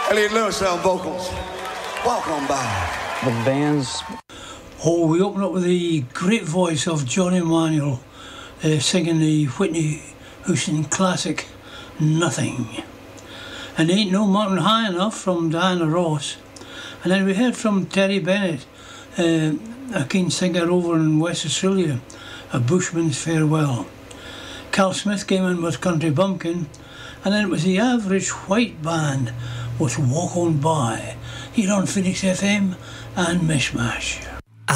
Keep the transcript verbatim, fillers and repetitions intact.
Elliot Lewis on vocals. Welcome back. The band's... Oh, we open up with the great voice of Johnny Manuel uh, singing the Whitney Houston classic, Nothing. And Ain't No Mountain High Enough from Diana Ross. And then we heard from Terry Bennett, uh, a keen singer over in West Australia, A Bushman's Farewell. Cal Smith came in with Country Bumpkin, and then it was the Average White Band with Walk On By, here on Phoenix F M and Mishmash.